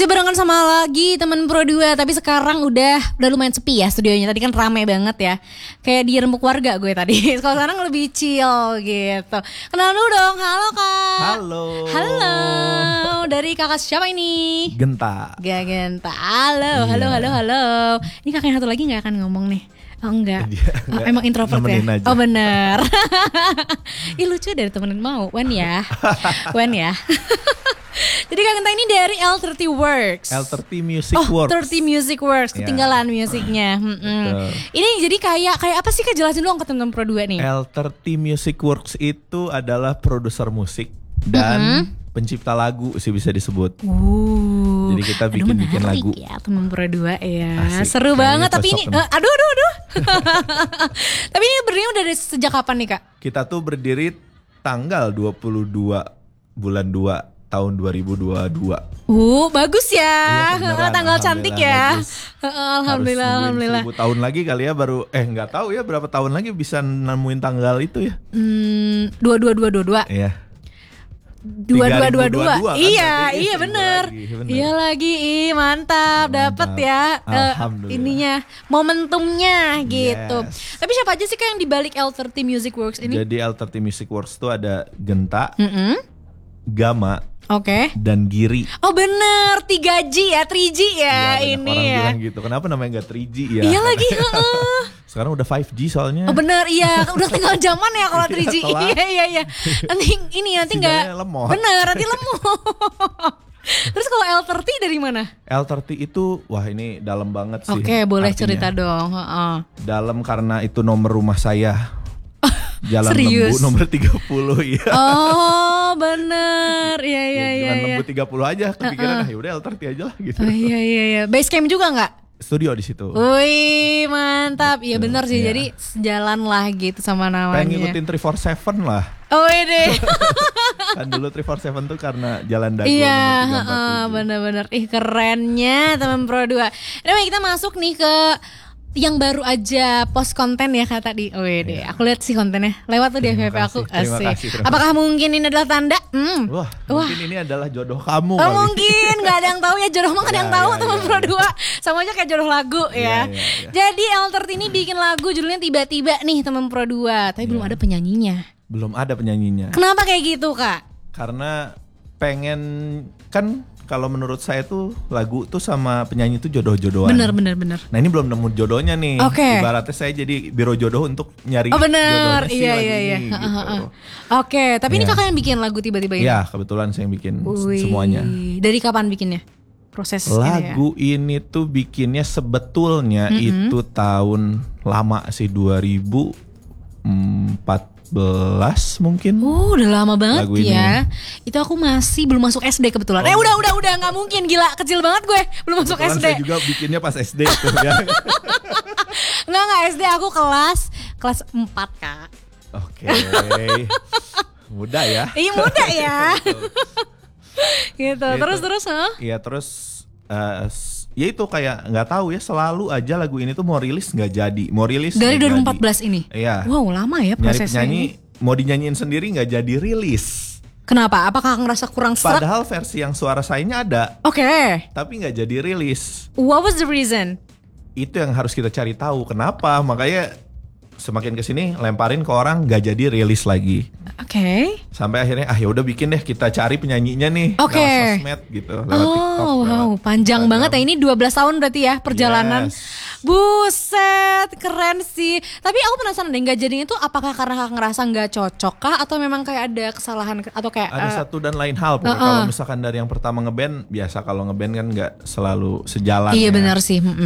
Barengan sama lagi teman Pro 2, tapi sekarang udah lumayan sepi ya studionya. Tadi kan rame banget ya, kayak di rembuk warga gue tadi. Kalau sekarang lebih chill gitu. Kenal dulu dong, halo kak. Halo. Halo, dari kakak siapa ini? Genta. Gak Genta. Halo, halo. Ini kakak yang satu lagi gak akan ngomong nih. Oh enggak, emang introvert ya? Aja. Oh bener. Ih lucu dari temenin mau, Wen ya. Jadi Kak Genta ini dari L30 Works. L30 Music Works. 30 Music Works, ketinggalan musiknya. Ini jadi kayak apa sih Kak, jelasin dong ke teman-teman Pro 2 nih. L30 Music Works itu adalah produser musik dan pencipta lagu sih bisa disebut. Jadi kita bikin lagu. Ya teman Pro 2 ya. Asik. Seru banget tapi ini aduh. Tapi ini berdiri udah dari sejak kapan nih Kak? Kita tuh berdiri tanggal 22 bulan 2 tahun 2022. Bagus ya. Iya, tanggal cantik ya. Alhamdulillah. 1000 tahun lagi kali ya baru nggak tahu ya berapa tahun lagi bisa nemuin tanggal itu ya. 2222. Iya. 2222. Kan, iya bener. Iya lagi, mantap. Dapat ya ininya, momentumnya gitu. Tapi siapa aja sih Kak yang dibalik L30 Music Works ini? Jadi L30 Music Works tuh ada Genta, Gama, dan Giri. Oh bener, 3G ya, 3G ya, ini ini orang ya. bilang gitu. Kenapa namanya gak 3G ya? Iya lagi. Sekarang udah 5G soalnya. Oh bener, iya. Udah tinggal zaman ya kalau 3G. Iya. Nanti nggak. Bener, nanti lemot. Terus kalau L30 dari mana? L30 itu, wah ini dalam banget sih. Oke, boleh artinya. cerita dong. Dalam karena itu nomor rumah saya. Jalan Serius? Lembu nomor 30 ya. Oh bener, iya. Jalan Lembu 30 aja, kepikiran ya udah L30 aja lah gitu. Oh, iya. Base camp juga nggak? Studio di situ. Wih mantap, iya bener sih. Jadi sejalan lah gitu sama namanya. Pengen ngikutin 347 lah. Oh deh. Kan dulu 347 tuh karena jalan dago iya, nomor 347. bener. Ih kerennya teman Pro 2. Anyway, kita masuk nih ke yang baru aja post konten ya Kak tadi. Deh, aku lihat sih kontennya lewat tuh di FYP aku. Asik. Apakah mungkin ini adalah tanda? Wah, mungkin ini adalah jodoh kamu. Mungkin nggak ada yang tahu ya, jodoh mah nggak ada yang tahu teman Pro 2. Sama aja kayak jodoh lagu ya. Jadi L30 ini bikin lagu judulnya Tiba-tiba nih teman Pro 2, tapi belum ada penyanyinya. Belum ada penyanyinya. Kenapa kayak gitu Kak? Karena pengen kan. Kalau menurut saya tuh lagu tuh sama penyanyi tuh jodoh-jodohan. Bener. Nah ini belum nemu jodohnya nih. Ibaratnya saya jadi biro jodoh untuk nyari bener. jodohnya si lagu ini gitu. Tapi ini kakak yang bikin lagu Tiba-tiba ini? Iya kebetulan saya yang bikin semuanya. Dari kapan bikinnya? Proses lagu ini tuh bikinnya sebetulnya itu tahun lama sih 2014 mungkin. Udah lama banget lagu ya. Ini. Itu aku masih belum masuk SD kebetulan. Udah nggak mungkin, gila kecil banget gue belum masuk kebetulan SD. Saya juga bikinnya pas SD tuh ya. Nggak SD, aku kelas 4 Kak. Oke. Muda ya. Iya muda ya. Gitu. Terus Iya terus ya itu kayak nggak tahu ya, selalu aja lagu ini tuh mau rilis nggak jadi, mau rilis dari 2014 jadi. Ini. Iya. Wow lama ya prosesnya. Nyari penyanyi mau dinyanyiin sendiri nggak jadi rilis. Kenapa? Apakah ngerasa kurang serak? Padahal versi yang suara sayanya ada. Tapi nggak jadi rilis. What was the reason? Itu yang harus kita cari tahu kenapa. Makanya semakin kesini lemparin ke orang nggak jadi rilis lagi. Sampai akhirnya ya udah bikin deh, kita cari penyanyinya nih. Lewat sosmed gitu, lewat TikTok. Wow, panjang banget ya ini 12 tahun berarti ya perjalanan. Buset, keren sih. Tapi aku penasaran deh, nggak jadinya itu apakah karena kakak ngerasa nggak cocok kah, atau memang kayak ada kesalahan atau kayak ada satu dan lain hal. Kalau misalkan dari yang pertama ngeband, biasa kalau ngeband kan nggak selalu sejalan. Iya ya. benar sih.